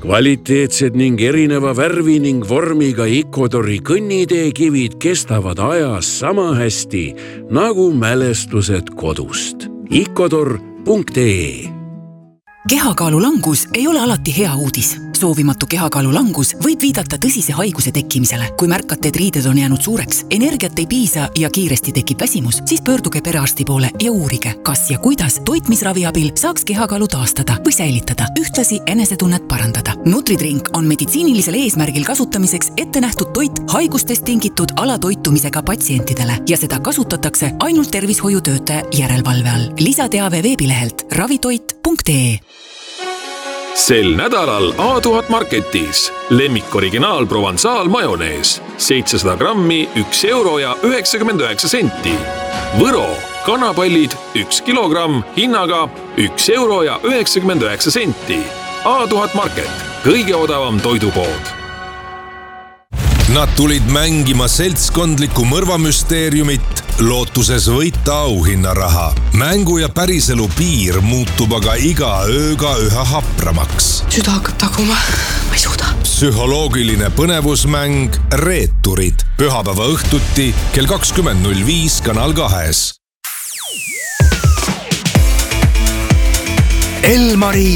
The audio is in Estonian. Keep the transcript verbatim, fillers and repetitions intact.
Kvaliteetsed ning erineva värvi ning vormiga Icodori kõnniteekivid kestavad ajas sama hästi nagu mälestused kodust. Icodor punkt ee Kehakaalu langus ei ole alati hea uudis. Soovimatu kehakaalu langus võib viidata tõsise haiguse tekkimisele. Kui märkate, et riided on jäänud suureks, energiat ei piisa ja kiiresti tekib väsimus, siis pöörduge perearsti poole ja uurige, kas ja kuidas toitmisravi abil saaks kehakaalu taastada või säilitada, ühtlasi enesetunnet parandada. Nutridrink on meditsiinilisel eesmärgil kasutamiseks ette nähtud toit haigustest tingitud alatoitumisega patsientidele ja seda kasutatakse ainult tervishoiutöötaja järelevalve all. Lisateave veebilehelt ravitoit punkt ee Sel nädalal A tuhat Marketis lemmik originaal Provençal majonees seitsesada grammi üks euro ja üheksakümmend üheksa senti. Võro kanapallid üks kilogramm hinnaga üks euro ja üheksakümmend üheksa senti. A tuhat Market, kõige odavam toidupood. Nad tulid mängima seltskondlikku mõrvamüsteeriumit, lootuses võita auhinnaraha. Mängu ja päriselu piir muutub aga iga ööga üha hapramaks. Süda hakkab taguma, ma ei suuda. Psühholoogiline põnevusmäng Reeturid. Pühapäeva õhtuti kell kakskümmend null viis Kanal kahes. Elmari